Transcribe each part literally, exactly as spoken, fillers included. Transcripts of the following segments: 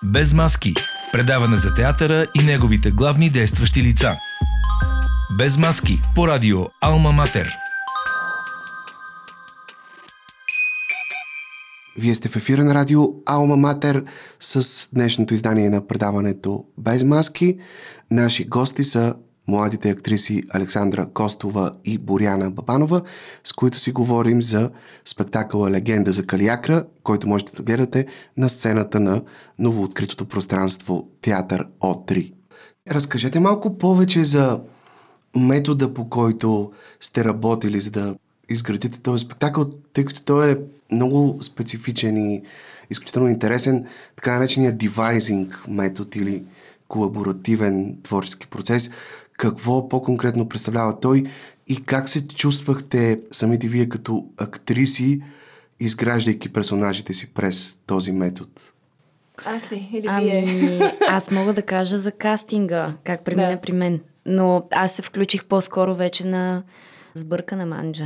Без маски. Предаване за театъра и неговите главни действащи лица. Без маски. По радио Алма Матер. Вие сте в ефира на радио Алма Матер с днешното издание на предаването Без маски. Наши гости са младите актриси Александра Костова и Боряна Бабанова, с които си говорим за спектакъла Легенда за Калиакра, който можете да гледате на сцената на новооткритото пространство Театър О три. Разкажете малко повече за метода, по който сте работили, за да изградите този спектакъл, тъй като той е много специфичен и изключително интересен, така наречения девайзинг метод или колаборативен творчески процес. Какво по-конкретно представлява той и как се чувствахте самите вие като актриси, изграждайки персонажите си през този метод? Аз ли? Или ами, вие? Аз мога да кажа за кастинга, как премина да. при мен. Но аз се включих по-скоро вече на сбъркана манджа.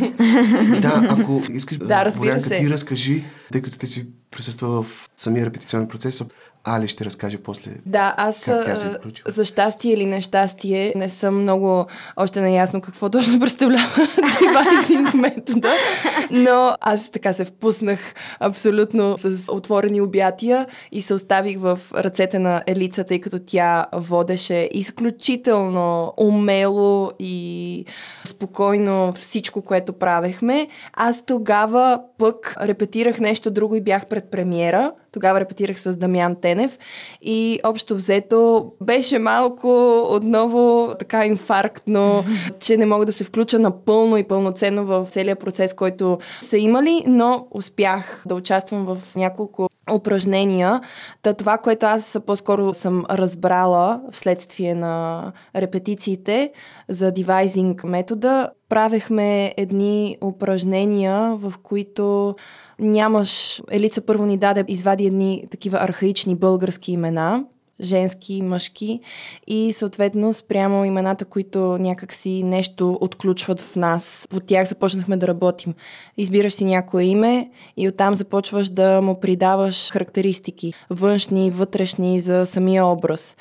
Да, ако искаш, да, Борянка, ти разкажи, тъй като ти си присъства в самия репетиционен процес, Али ще разкаже после. Да, аз за щастие или нещастие не съм много още наясно какво точно представлява девайзинг метода, но аз така се впуснах абсолютно с отворени обятия и се оставих в ръцете на Елица, тъй като тя водеше изключително умело и спокойно всичко, което правехме. Аз тогава пък репетирах нещо друго и бях пред премиера. Тогава репетирах с Дамян Тенев и общо взето беше малко отново така инфарктно, че не мога да се включа напълно и пълноценно в целия процес, който са имали, но успях да участвам в няколко упражнения. Та това, което аз по-скоро съм разбрала вследствие на репетициите за девайзинг метода, правехме едни упражнения, в които нямаш... Елица първо ни даде, извади едни такива архаични български имена, женски, мъжки, и съответно спрямо имената, които някакси нещо отключват в нас. По тях започнахме да работим. Избираш си някое име и оттам започваш да му придаваш характеристики, външни, вътрешни за самия образ.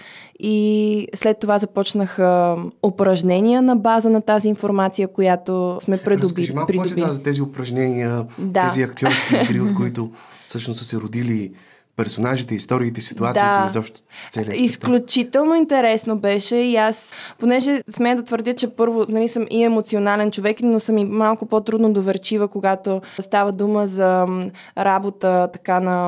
И след това започнаха упражнения на база на тази информация, която сме придобили. Разкажи малко повече да, за тези упражнения, да. Тези актьорски игри, от които всъщност са се родили персонажите, историите, ситуациите да. и изобщо целият спектакъл. Изключително интересно беше и аз, понеже смея да твърдя, че първо, нали, съм и емоционален човек, но съм и малко по-трудно доверчива, когато става дума за работа така на...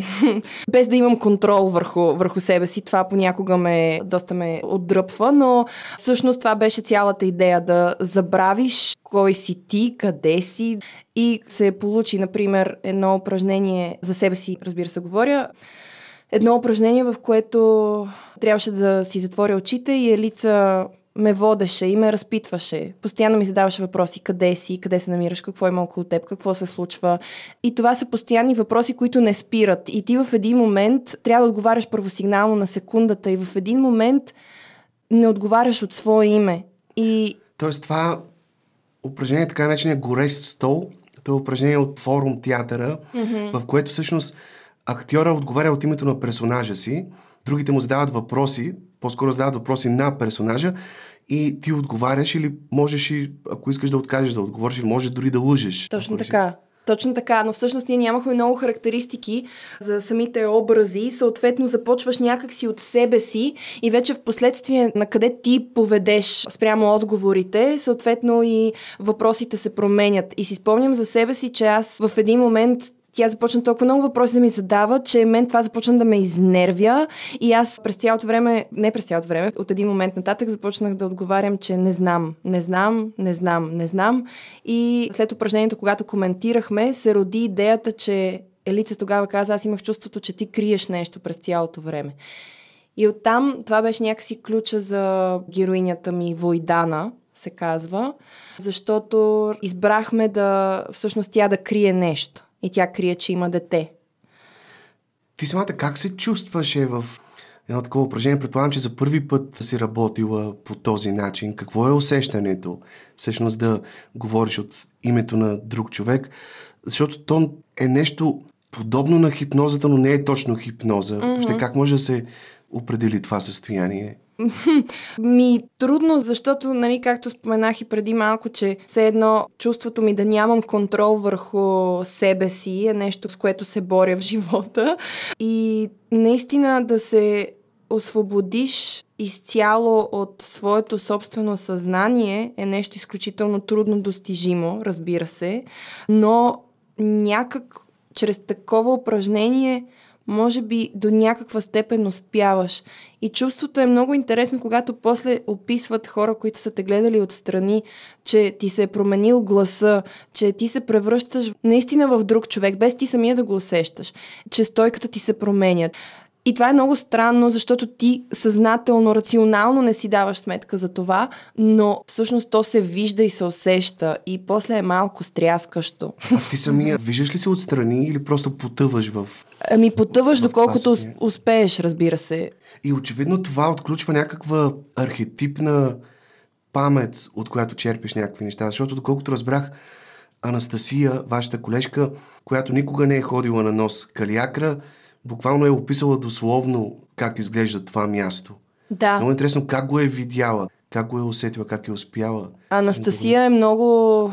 без да имам контрол върху, върху себе си. Това понякога ме, доста ме отдръпва, но всъщност това беше цялата идея, да забравиш кой си ти, къде си. И се получи, например, едно упражнение за себе си, разбира се, говоря. Едно упражнение, в което трябваше да си затворя очите и Елица ме водеше и ме разпитваше. Постоянно ми задаваше въпроси. Къде си, къде се намираш, какво има около теб, какво се случва. И това са постоянни въпроси, които не спират. И ти в един момент трябва да отговаряш първосигнално на секундата и в един момент не отговаряш от свое име. И... Тоест това упражнение, така наречения горещ стол, това е упражнение от форум театъра, mm-hmm. в което всъщност актьора отговаря от името на персонажа си, другите му задават въпроси, по-скоро задават въпроси на персонажа и ти отговаряш или можеш и, ако искаш да откажеш да отговориш, или можеш дори да лъжеш. Точно така. Точно така, но всъщност ние нямахме много характеристики за самите образи, съответно започваш някакси от себе си и вече в последствие на къде ти поведеш спрямо отговорите, съответно и въпросите се променят. И си спомням за себе си, че аз в един момент тя започна толкова много въпроси да ми задава, че мен това започна да ме изнервя и аз през цялото време, не през цялото време, от един момент нататък започнах да отговарям, че не знам, не знам, не знам, не знам. И след упражнението, когато коментирахме, се роди идеята, че Елица тогава каза, аз имах чувството, че ти криеш нещо през цялото време. И оттам това беше някакси ключа за героинята ми Войдана, се казва, защото избрахме да всъщност тя да крие нещо. И тя крие, че има дете. Ти самата как се чувстваше в едно такова упражнение? Предполагам, че за първи път си работила по този начин. Какво е усещането? Всъщност да говориш от името на друг човек. Защото то е нещо подобно на хипнозата, но не е точно хипноза. Mm-hmm. Въобще как може да се определи това състояние? Ми трудно, защото, нали, както споменах и преди малко, че все едно чувството ми да нямам контрол върху себе си е нещо, с което се боря в живота. И наистина да се освободиш изцяло от своето собствено съзнание е нещо изключително трудно достижимо, разбира се, но някак чрез такова упражнение може би до някаква степен успяваш. И чувството е много интересно, когато после описват хора, които са те гледали отстрани, че ти се е променил гласа, че ти се превръщаш наистина в друг човек, без ти самия да го усещаш, че стойката ти се променя. И това е много странно, защото ти съзнателно, рационално не си даваш сметка за това, но всъщност то се вижда и се усеща и после е малко стряскащо. А ти самия виждаш ли се отстрани или просто потъваш в... Ами потъваш, доколкото успееш, разбира се. И очевидно това отключва някаква архетипна памет, от която черпиш някакви неща, защото доколкото разбрах, Анастасия, вашата колежка, която никога не е ходила на нос калиакра, буквално е описала дословно как изглежда това място. Да. Много интересно как го е видяла, как го е усетила, как е успяла. Анастасия е много...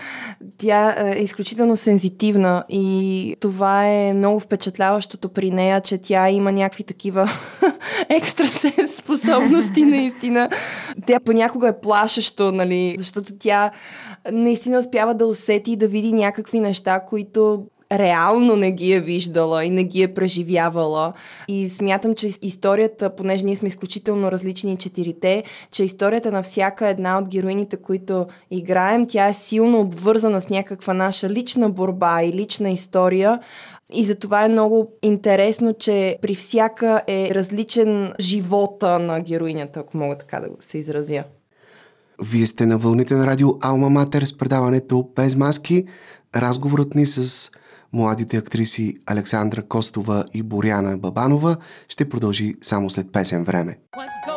Тя е изключително сензитивна и това е много впечатляващото при нея, че тя има някакви такива екстрасенс способности наистина. Тя понякога е плашещо, нали, защото тя наистина успява да усети и да види някакви неща, които реално не ги е виждала и не ги е преживявала. И смятам, че историята, понеже ние сме изключително различни четирите, че историята на всяка една от героините, които играем, тя е силно обвързана с някаква наша лична борба и лична история. И затова е много интересно, че при всяка е различен живота на героинята, ако мога така да се изразя. Вие сте на вълните на радио Алма Матер с предаването Без маски. Разговорът ни с младите актриси Александра Костова и Боряна Бабанова ще продължи само след песен време.